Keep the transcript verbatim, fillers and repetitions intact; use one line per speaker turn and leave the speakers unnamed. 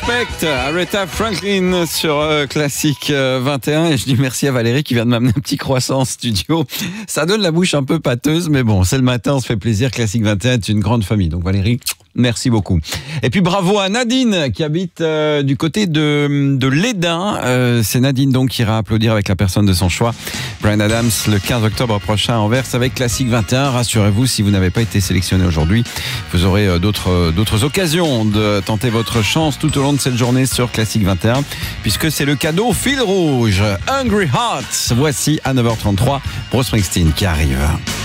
Respect, Aretha Franklin sur euh, Classique euh, vingt et un. Et je dis merci à Valérie qui vient de m'amener un petit croissant en studio. Ça donne la bouche un peu pâteuse, mais bon, c'est le matin, on se fait plaisir. Classique vingt et un est une grande famille. Donc Valérie, merci beaucoup. Et puis bravo à Nadine qui habite euh, du côté de, de l'Édin. Euh, c'est Nadine donc qui ira applaudir avec la personne de son choix, Bryan Adams, le quinze octobre prochain à Anvers avec Classique vingt et un. Rassurez-vous, si vous n'avez pas été sélectionné aujourd'hui, vous aurez euh, d'autres, d'autres occasions de tenter votre chance tout au long de cette journée sur Classique vingt et un, puisque c'est le cadeau fil rouge. Hungry Hearts, voici à neuf heures trente-trois, Bruce Springsteen qui arrive.